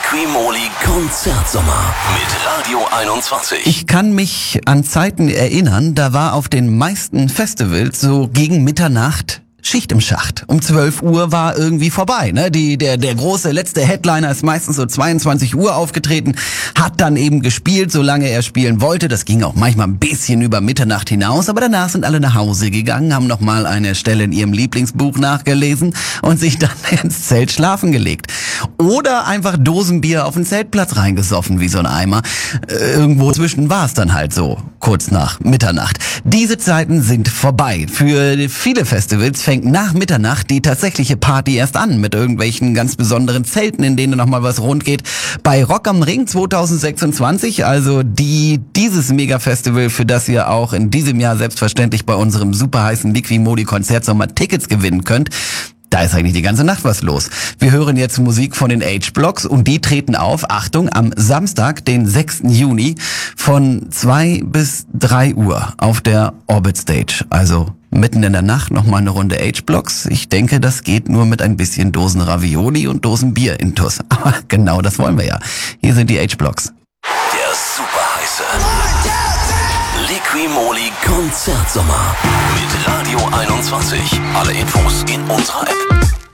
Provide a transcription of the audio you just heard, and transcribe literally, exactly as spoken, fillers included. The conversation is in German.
Liquimoli Konzertsommer mit Radio einundzwanzig. Ich kann mich an Zeiten erinnern, da war auf den meisten Festivals so gegen Mitternacht Schicht im Schacht. Um zwölf Uhr war irgendwie vorbei, ne? Die, der, der große letzte Headliner ist meistens so zweiundzwanzig Uhr aufgetreten, hat dann eben gespielt, solange er spielen wollte. Das ging auch manchmal ein bisschen über Mitternacht hinaus, aber danach sind alle nach Hause gegangen, haben nochmal eine Stelle in ihrem Lieblingsbuch nachgelesen und sich dann ins Zelt schlafen gelegt. Oder einfach Dosenbier auf den Zeltplatz reingesoffen, wie so ein Eimer. Äh, irgendwo zwischen war es dann halt so, kurz nach Mitternacht. Diese Zeiten sind vorbei. Für viele Festivals fängt nach Mitternacht die tatsächliche Party erst an, mit irgendwelchen ganz besonderen Zelten, in denen nochmal was rund geht. Bei Rock am Ring zwanzig sechsundzwanzig, also die dieses Mega-Festival, für das ihr auch in diesem Jahr selbstverständlich bei unserem super heißen Liquimoli Konzertsommer Tickets gewinnen könnt, da ist eigentlich die ganze Nacht was los. Wir hören jetzt Musik von den H-Blocks und die treten auf, Achtung, am Samstag, den sechsten Juni von zwei bis drei Uhr auf der Orbit Stage. Also mitten in der Nacht nochmal eine Runde H-Blocks. Ich denke, das geht nur mit ein bisschen Dosen Ravioli und Dosen Bier intus. Aber genau das wollen wir ja. Hier sind die H-Blocks. Der super heiße Liquimoli Konzertsommer mit Radio einundzwanzig. Alle Infos in unserer App.